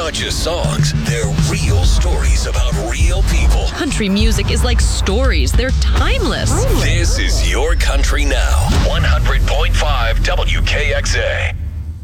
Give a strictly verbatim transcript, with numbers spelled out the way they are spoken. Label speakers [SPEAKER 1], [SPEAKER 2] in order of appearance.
[SPEAKER 1] not just songs, they're real stories about real people.
[SPEAKER 2] Country music is like stories. They're timeless.
[SPEAKER 1] This is Your Country Now. one hundred point five W K X A.